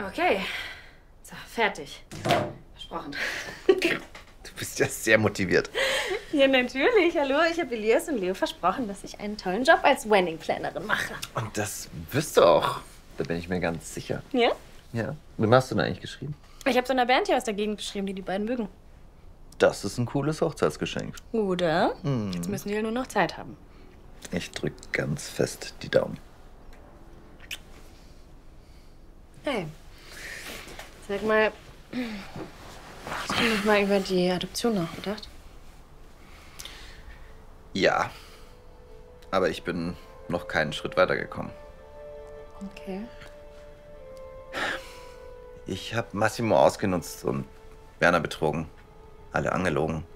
Okay. So, fertig. Versprochen. Du bist ja sehr motiviert. Ja, natürlich. Hallo, ich habe Elias und Leo versprochen, dass ich einen tollen Job als Wedding-Plannerin mache. Und das wirst du auch. Da bin ich mir ganz sicher. Ja? Ja. Wem hast du denn eigentlich geschrieben? Ich habe so einer Band hier aus der Gegend geschrieben, die beiden mögen. Das ist ein cooles Hochzeitsgeschenk. Oder? Jetzt müssen die ja nur noch Zeit haben. Ich drück ganz fest die Daumen. Hey, sag mal, hast du noch mal über die Adoption nachgedacht? Ja. Aber ich bin noch keinen Schritt weitergekommen. Okay. Ich habe Massimo ausgenutzt und Werner betrogen. Alle angelogen.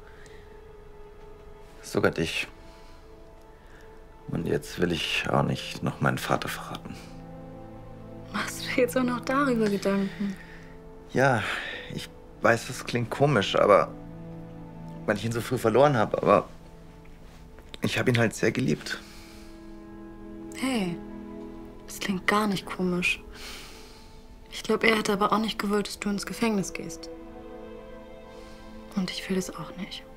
Sogar dich. Und jetzt will ich auch nicht noch meinen Vater verraten. Machst du jetzt auch noch darüber Gedanken? Ja, ich weiß, das klingt komisch, aber weil ich ihn so früh verloren habe, aber ich habe ihn halt sehr geliebt. Hey, das klingt gar nicht komisch. Ich glaube, er hätte aber auch nicht gewollt, dass du ins Gefängnis gehst. Und ich will das auch nicht.